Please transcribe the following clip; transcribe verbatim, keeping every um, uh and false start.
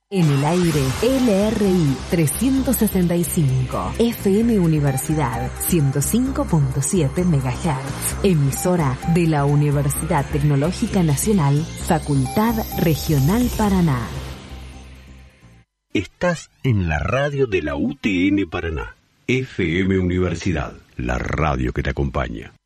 En el aire, L R I trescientos sesenta y cinco, F M Universidad ciento cinco punto siete megahertz, emisora de la Universidad Tecnológica Nacional, Facultad Regional Paraná. Estás en la radio de la U T N Paraná, F M Universidad, la radio que te acompaña.